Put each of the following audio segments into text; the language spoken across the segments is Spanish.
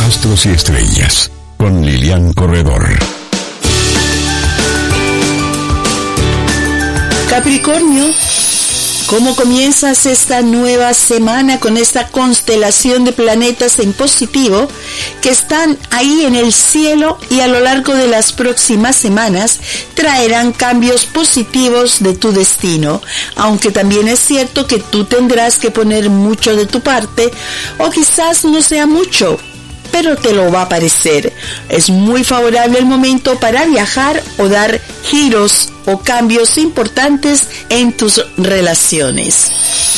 Astros y Estrellas, con Lilian Corredor. Capricornio, ¿cómo comienzas esta nueva semana con esta constelación de planetas en positivo que están ahí en el cielo y a lo largo de las próximas semanas traerán cambios positivos de tu destino? Aunque también es cierto que tú tendrás que poner mucho de tu parte, o quizás no sea mucho, pero te lo va a parecer. Es muy favorable el momento para viajar o dar giros o cambios importantes en tus relaciones.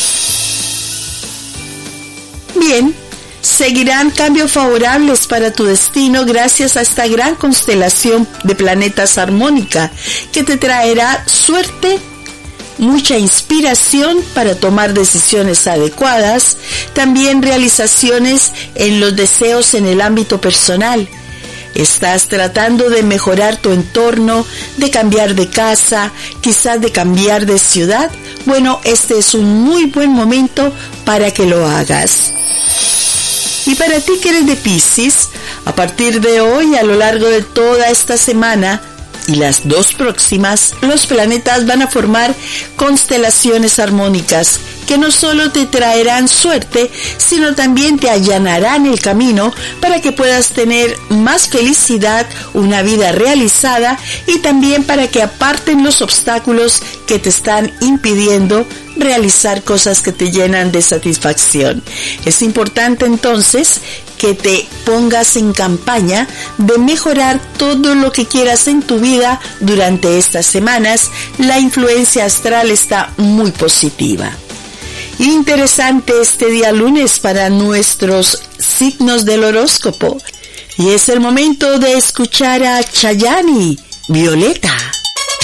Bien, seguirán cambios favorables para tu destino gracias a esta gran constelación de planetas armónica que te traerá suerte, mucha inspiración para tomar decisiones adecuadas, también realizaciones en los deseos en el ámbito personal. Estás tratando de mejorar tu entorno, de cambiar de casa, quizás de cambiar de ciudad. Bueno, este es un muy buen momento para que lo hagas. Y para ti que eres de Piscis, a partir de hoy, a lo largo de toda esta semana y las dos próximas, los planetas van a formar constelaciones armónicas que no solo te traerán suerte, sino también te allanarán el camino para que puedas tener más felicidad, una vida realizada, y también para que aparten los obstáculos que te están impidiendo realizar cosas que te llenan de satisfacción. Es importante entonces que te pongas en campaña de mejorar todo lo que quieras en tu vida durante estas semanas. La influencia astral está muy positiva. Interesante este día lunes para nuestros signos del horóscopo. Y es el momento de escuchar a Chayanne, Violeta.